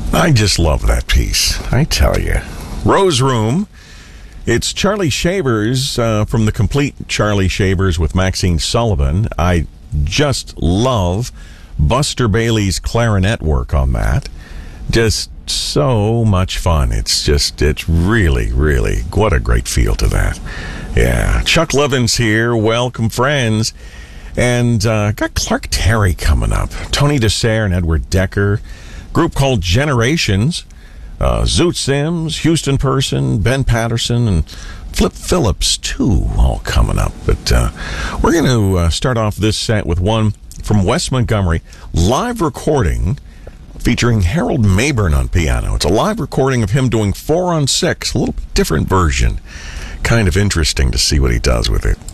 I just love that piece, I tell you. Rose Room. It's Charlie Shavers from the complete Charlie Shavers with Maxine Sullivan. I just love Buster Bailey's clarinet work on that. Just so much fun. It's really, really, what a great feel to that. Yeah. Chuck Levin's here. Welcome, friends. And got Clark Terry coming up. Tony DeSere and Edward Decker. Group called Generations. Zoot Sims, Houston Person, Ben Patterson, and Flip Phillips, too, all coming up. But we're going to start off this set with one from Wes Montgomery, live recording featuring Harold Mabern on piano. It's a live recording of him doing 4 on 6, a little different version. Kind of interesting to see what he does with it.